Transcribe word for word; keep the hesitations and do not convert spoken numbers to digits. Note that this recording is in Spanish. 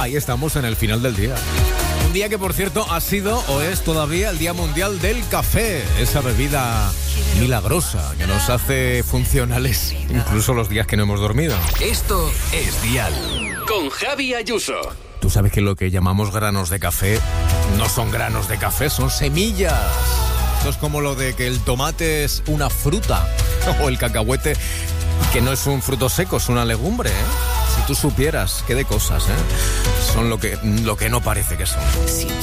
Ahí estamos en el final del día. Un día que, por cierto, ha sido o es todavía el Día Mundial del Café. Esa bebida milagrosa que nos hace funcionales incluso los días que no hemos dormido. Esto es Dial con Javi Ayuso. Tú sabes que lo que llamamos granos de café no son granos de café, son semillas. Esto es como lo de que el tomate es una fruta o el cacahuete que no es un fruto seco, es una legumbre, ¿eh? Si tú supieras qué de cosas, ¿eh? Son lo que, lo que no parece que son.